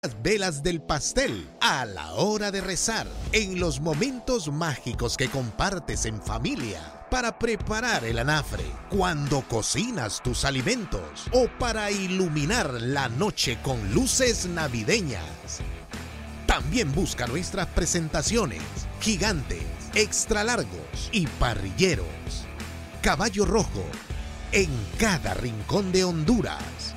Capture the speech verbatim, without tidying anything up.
Las velas del pastel a la hora de rezar, en los momentos mágicos que compartes en familia, para preparar el anafre, cuando cocinas tus alimentos o para iluminar la noche con luces navideñas. También busca nuestras presentaciones gigantes, extra largos y parrilleros. Caballo Rojo, en cada rincón de Honduras.